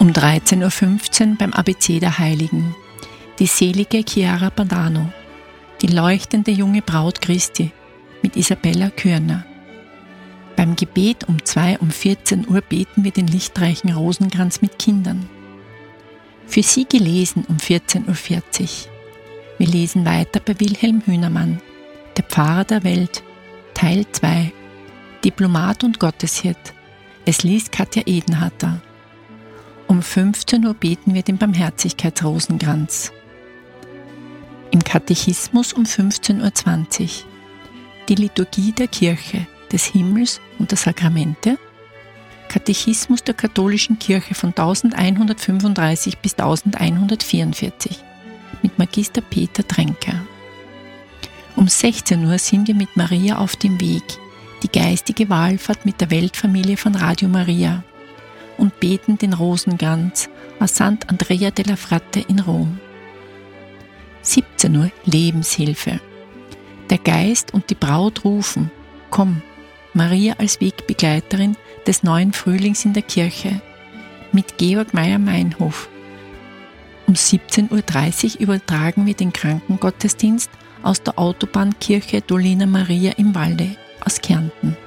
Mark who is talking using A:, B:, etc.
A: Um 13.15 Uhr beim ABC der Heiligen die selige Chiara Badano, die leuchtende junge Braut Christi mit Isabella Kürner. Beim Gebet um 14 Uhr beten wir den lichtreichen Rosenkranz mit Kindern. Für sie gelesen um 14.40 Uhr. Wir lesen weiter bei Wilhelm Hühnermann, der Pfarrer der Welt, Teil 2, Diplomat und Gotteshirt. Es liest Katja Edenharter. Um 15 Uhr beten wir den Barmherzigkeitsrosenkranz. Im Katechismus um 15.20 Uhr die Liturgie der Kirche, des Himmels und der Sakramente, Katechismus der katholischen Kirche von 1135 bis 1144 mit Magister Peter Tränker. Um 16 Uhr sind wir mit Maria auf dem Weg, die geistige Wallfahrt mit der Weltfamilie von Radio Maria, und beten den Rosenkranz aus Sant Andrea della Fratte in Rom. 17 Uhr Lebenshilfe. Der Geist und die Braut rufen: Komm, Maria als Wegbegleiterin des neuen Frühlings in der Kirche mit Georg Meyer-Meinhof. Um 17.30 Uhr übertragen wir den Krankengottesdienst aus der Autobahnkirche Dolina Maria im Walde aus Kärnten.